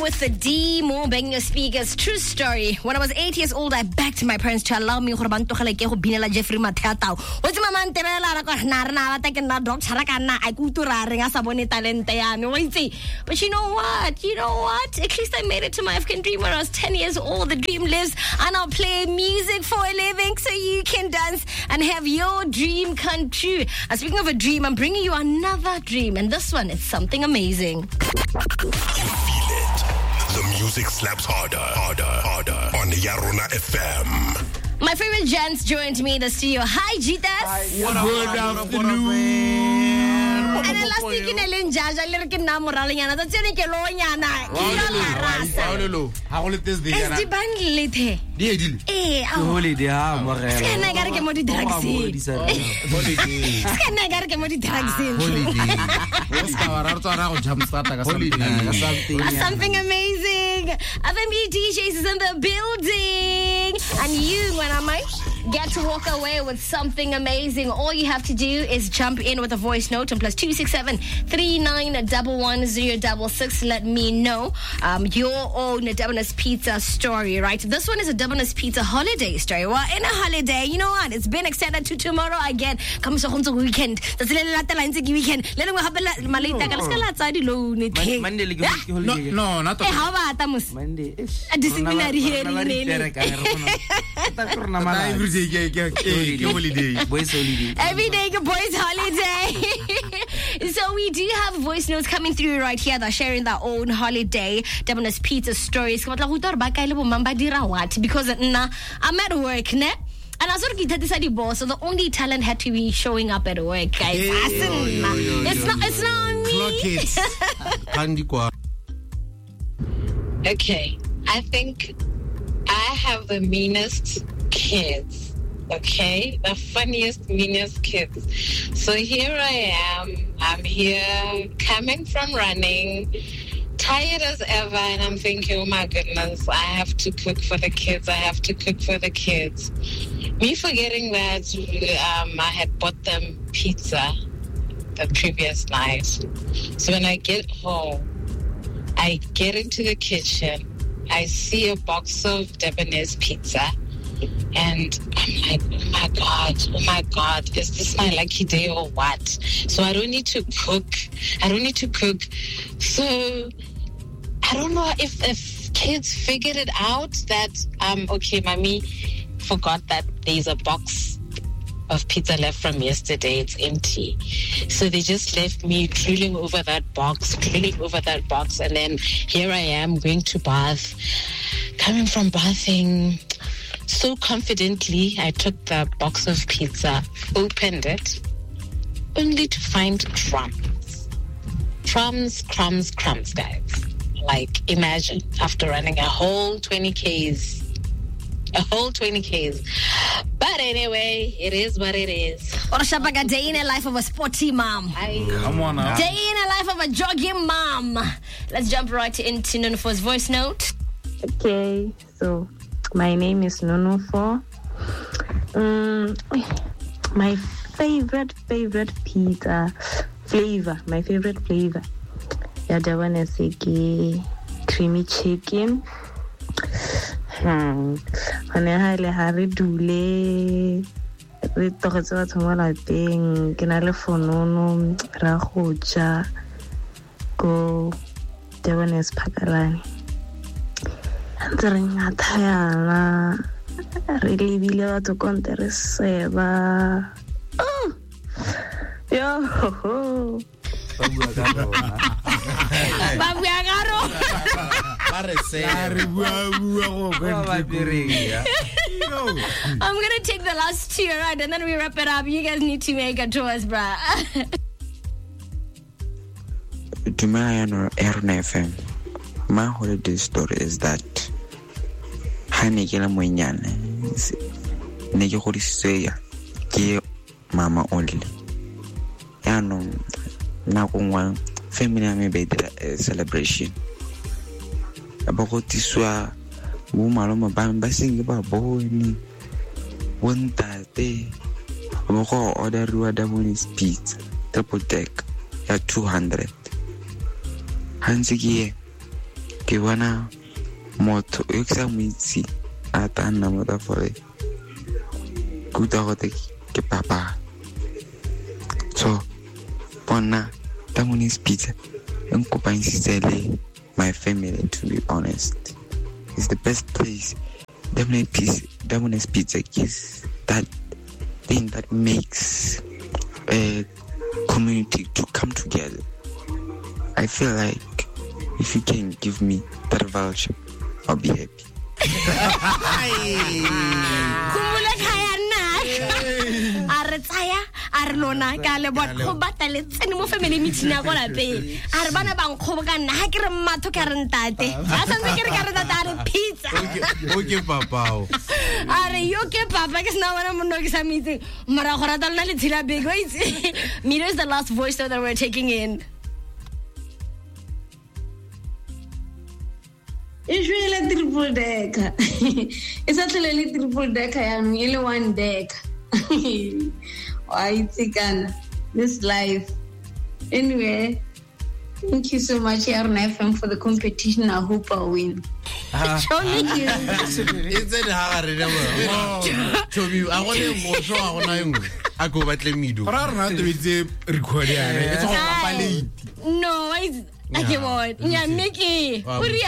with the D, more banging your speakers. True story. When I was 8 years old, I begged my parents to allow me to binela Jeffrey Matata. What's my man Terela Narna, taking that dog Charakana, I go to Rasaboni Talente. But you know what? At least I made it to my African dream when I was 10 years old. The dream lives, and I'll play music for a living so you can dance and have your dream come true. And speaking of a dream, I'm bringing you another dream, and this one is something amazing. You feel it. The music slaps harder on Yarona FM. My favorite gents joined me in the studio. Hi, Jitas. Hi, good afternoon. And the last week in the Linjaja, Lirkin Namoraliana, that's any Keloniana. How old is this? It's the bandit. Eh, holiday. Can I get more drugs in? Can I get more drugs in? Something amazing. FMB DJs is in the building. And you, when I might get to walk away with something amazing, all you have to do is jump in with a voice note and plus 267 3911 let me know your own Debonairs Pizza story, right? This one is a Debonairs Pizza holiday story. Well, in a holiday, you know what? It's been extended to tomorrow again. Come so home to weekend. That's a little weekend. Let me have a malita. No, not how about Tamus? Monday. A disciplinary hearing. Every day, boys' holiday. So we do have voice notes coming through right here that are sharing their own holiday Debonairs Pizza stories. Because I'm at work, ne? And I sort of this boss, so the only talent had to be showing up at work, guys. It's not me. Okay, I think I have the meanest kids. Okay, the funniest, meanest kids. So here I am. I'm here coming from running, tired as ever, and I'm thinking, oh my goodness, I have to cook for the kids. Me forgetting that I had bought them pizza the previous night. So when I get home, I get into the kitchen, I see a box of Debonairs pizza, and I'm like, oh my God, is this my lucky day or what? So I don't need to cook. So I don't know if kids figured it out that, okay, mommy forgot that there's a box of pizza left from yesterday, it's empty. So they just left me drilling over that box, and then here I am going to bath. Coming from bathing, so confidently, I took the box of pizza, opened it, only to find crumbs, guys. Like, imagine, after running a whole 20 Ks. But anyway, it is what it is. Or a day in the life of a sporty mom. Come on now. Day in the life of a jogging mom. Let's jump right into Nunufo's voice note. Okay, so my name is Nunufor. My favorite pizza flavor, Debonairs creamy chicken. Re dule re togetse batho mo lapeng ke na le fonono ra go ja go Debonairs Phakalane ntse re ngata yana re lebile batho konte re seba yo ho I'm gonna take the last two, right, and then we wrap it up. You guys need to make a choice, bruh. To my Yarona FM, my holiday story is that Hane ke la moenyane ne ke godisitswe ke mama only. Yaanong nako ngwa family ya me be dira celebration. Ba go tiswa bo maloma ba seng ba bone wontate bo go orderiwa Debonairs pizza triple deck ya 200. Hansi ke ke bona motho yo ke sa mo itse a ta nna motho fore kuta gote ke papa so bona Damonis Pizza and Kopansele my family, to be honest. It's the best place. Damonis Pizza is that thing that makes a community to come together. I feel like if you can give me that voucher, I'll be happy. Are lona ka le bot go batale tsene mo family meeting ya go lapeng are bana bang go ka nna ha ke re matho ka re ntate a santse ke re ka re ntate pizza okay papa are yo ke papa ke sna wana mo no ke sa meeting mara go rata lena le tshila big wait Mira is the last voice that we're taking in. Usually triple decker. It's actually triple decker and only one deck. I think this life. Anyway, thank you so much, Yarona FM, for the competition. I hope I win. Thank you. It's a hard Chobi, I want to go show I go back to me do. No, I want. Yeah, Mickey.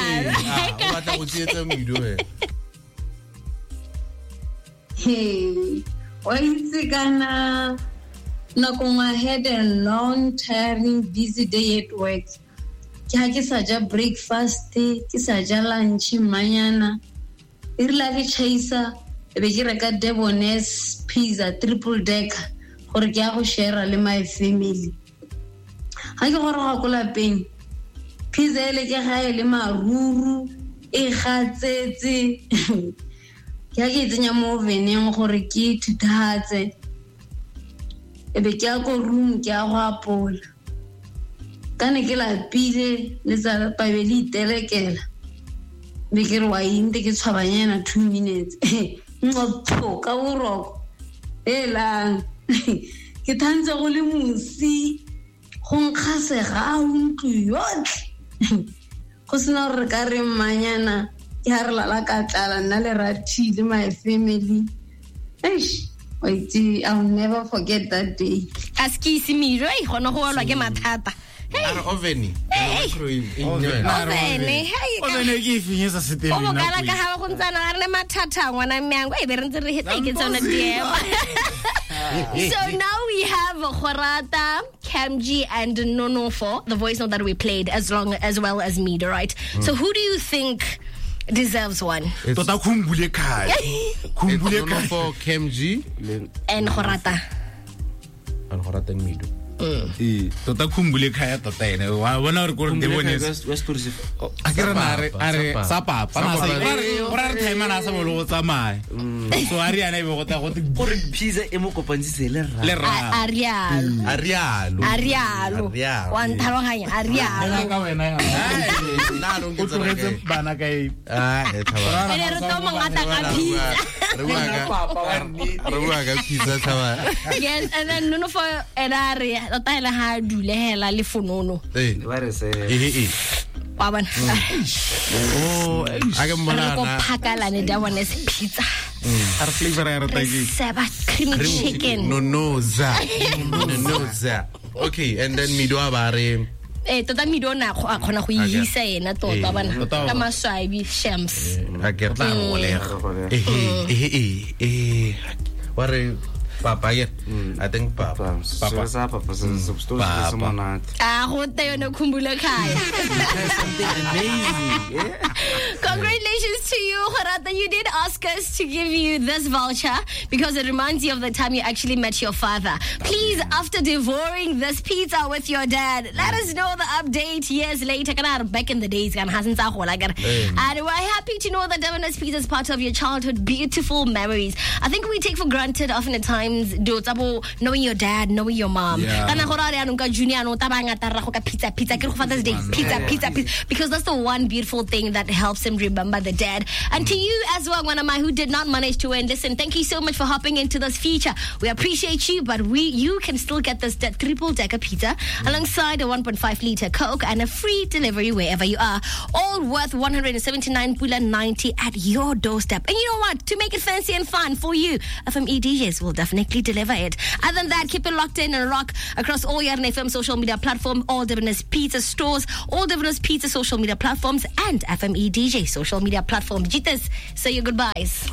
Hey, why is it gonna knock on my head a long, tiring, busy day at work? Ke sa ja breakfast, ke sa ja lunch manyana. Irla ke chaisa, be ke reka Debonaise pizza triple decker gore ke a go share le my family. Ha ke gore ga go lapeng. Pizza ele ke ga ele maruru e gatsetse. Ke a ke tsenya mo oveneng gore ke thuthatse. E be ke a go room ke a go apola. Kana ke la pile le tsa pabeli telekela. Be ke re wa inte ke tshwabanyana 2 minutes. Ngotho ka boroko. Ela ke tantse go le musi go nkgasega untlu yotlhe. Go sena re ka re manyana ke ha re lala ka tlala nna le ratile my family. Eish, wait, I'll never forget that day. Askisi Miro e gona go walwa ke mathata. Are oveni. Oveni. Hey. Oveni ke finyesa setele. O mogala ka ha go ntsana ga re le mathata ngwana mmeango e be re ntse re hetse ke tsona diema. So now we have Khorata, Kamji, and Nonofo, the voice note that we played, as well as Mida, right? So who do you think deserves one? Tota khumbule khai. Khumbule khai for Kamji and Khorata. And Khorata and Mida. Tota khumbule khai tota ene wa bona re go Debonaise akere are sa papa na sa ora re time na sa bolo go tsamaya so ari ana e be go ta go gore pizza e mo kopantsitse le ra Arialo wa nthaloganya Arialo ka wena na lo o tlogetse bana ka e ene re to mongata ka pizza re bua ka pizza tsawa. Yes, and then Nonofo era tota ela ha dule hela le fonono wa re se wa bona I can go pakala ne Debonaise pizza are flavor ya rata ke seba creamy chicken no za okay, and then Mido abare tota Midona a khona go ihisa ena tota bana ka maswaibi shams a ke tla go lega wa re Papa, yeah. I think Papa. Papa sa monate. Go te yone khumbula khaya. Something amazing. Congratulations to you, Khorata. You did ask us to give you this voucher because it reminds you of the time you actually met your father. Please, after devouring this pizza with your dad, let us know the update years later. Back in the days, and we're happy to know that Debonaise Pizza is part of your childhood beautiful memories. I think we take for granted often at times times do tabo knowing your dad, knowing your mom. Kana hora re anong junior no tabanga tara go ka pizza ke go Father's Day pizza because that's the one beautiful thing that helps him remember the dad. And to you as well, one of my who did not manage to win, listen, thank you so much for hopping into this feature. We appreciate you, but you can still get this triple decker pizza alongside a 1.5 liter Coke and a free delivery wherever you are, all worth 179.90 at your doorstep. And you know what? To make it fancy and fun for you, FME DJs will definitely deliver it. Other than that, keep it locked in and rock across all your FM social media platform, all Diviners Pizza stores, all Diviners Pizza social media platforms, and FME DJ social media platform. Jitas, say your goodbyes.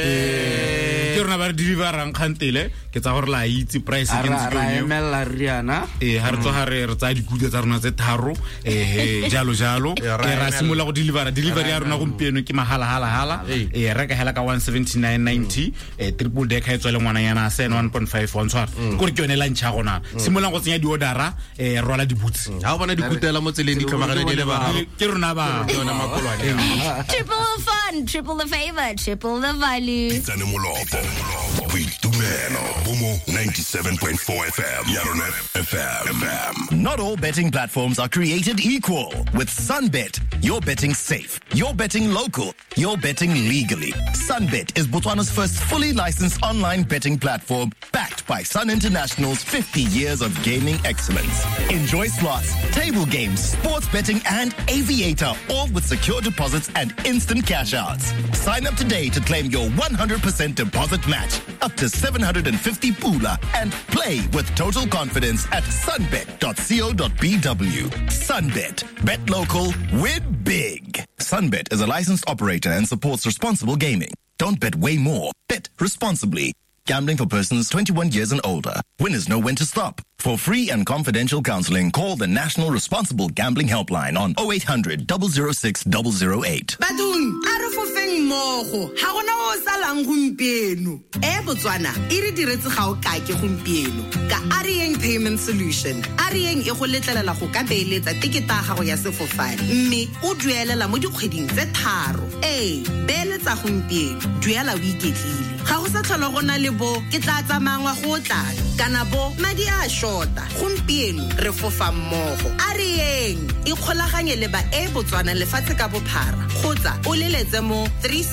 Ke rona ba deliverang khantele ke tsa gore la itse price ke ntse emela riana ha re tsoga re tsa dikudu tsa rona tse tharo jalo ke ra simola go delivery ya rona gompieno ke mahala re ka hela ka 179.90 triple decker etswa le ngwana yana sen 1.5 one swar gore ke yone lunch ya gona simola go tsenya di ordera rola di boots ha o bona di kutela mo tseleng di tlhomagane di le ba ke rona ba yona makolwane triple the fun, triple the favor, triple the value. Pizza ne molopo. Boitumelo. Bomo 97.4 FM. Yarona FM. Not all betting platforms are created equal. With Sunbet, you're betting safe, you're betting local, you're betting legally. Sunbet is Botswana's first fully licensed online betting platform backed by Sun International's 50 years of gaming excellence. Enjoy slots, table games, sports betting, and aviator, all with secure deposits and instant cash outs. Sign up today to claim your 100% deposit match up to 750 pula and play with total confidence at sunbet.co.bw. Sunbet. Bet local, win big. Sunbet is a licensed operator and supports responsible gaming. Don't bet way more. Bet responsibly. Gambling for persons 21 years and older. Winners know when to stop. For free and confidential counseling, call the National Responsible Gambling Helpline on 0800 006 008. Badung, arofofeng mogo, ha gona o salang gompieno. Botswana, e re diretse ga o ka ke gompieno. Ka Arieng Payment Solution. Arieng e go letlelela go ka beeletsa tiketa ga go ya sefofane. Mme o duelela mo dikgweding tse tharo. Beeletsa gompieno, duela o iketlile. Ga go sa tlhola gona le bo ke tla tsamangwa go tla kana bo madi a shota gompieno re fofa mmogo Arieng e kgolaganye le ba Botswana lefatshe ka bophara kgotsa o leletse mo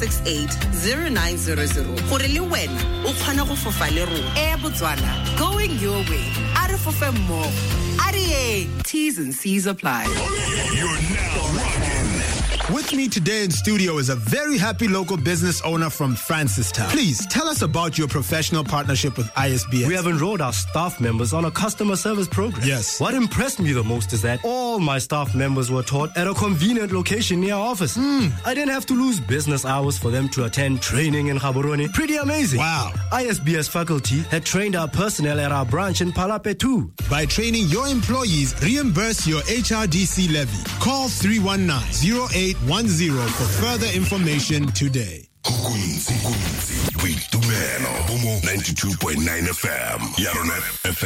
3680900 gore le wena o kgona go fofa le rona Botswana going your way a re fofe mmogo Arieng T's and C's apply. You're now rocking. With me today in studio is a very happy local business owner from Francistown. Please tell us about your professional partnership with ISBS. We have enrolled our staff members on a customer service program. Yes. What impressed me the most is that all my staff members were taught at a convenient location near our office. I didn't have to lose business hours for them to attend training in Gaborone. Pretty amazing. Wow. ISBS faculty had trained our personnel at our branch in Palape too. By training your employees, reimburse your HRDC levy. Call 319-0810 for further information today. Boitumelo. Bomo 92.9 FM. Yarona FM.